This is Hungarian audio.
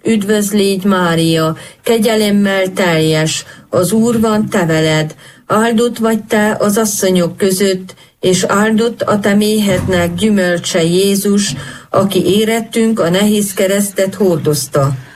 Üdvözl légy Mária, kegyelemmel teljes, az Úr van te veled, áldott vagy te az asszonyok között, és áldott a te méhednek gyümölcse Jézus, aki érettünk a nehéz keresztet hordozta.